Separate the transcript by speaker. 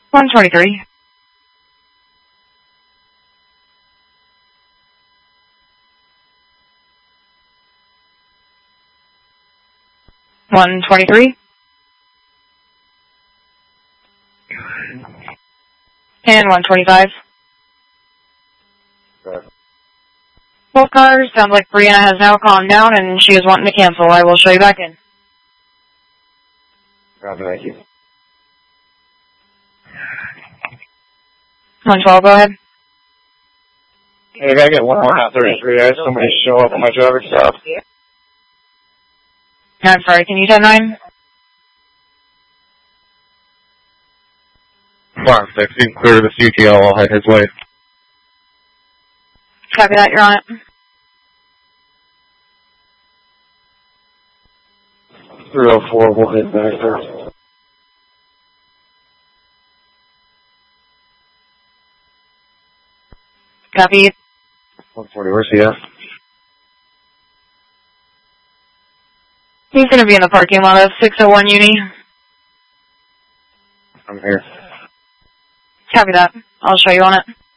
Speaker 1: 123. And 125.
Speaker 2: Good.
Speaker 1: Both cars, sounds like Brianna has now calmed down and she is wanting to cancel. I will show you back in.
Speaker 2: Thank you.
Speaker 1: 112, go ahead.
Speaker 2: Hey, I gotta get 133. I had somebody show up on my driver's stop.
Speaker 1: I'm sorry, can you 10-9?
Speaker 2: 5-6, you can clear the CTL, I'll head his way.
Speaker 1: Copy that, you're on it.
Speaker 2: 304, we'll hit back first.
Speaker 1: Copy.
Speaker 2: 140, where's he at?
Speaker 1: He's going to be in the parking lot of 601 Uni.
Speaker 2: I'm here.
Speaker 1: Copy that. I'll show you on it.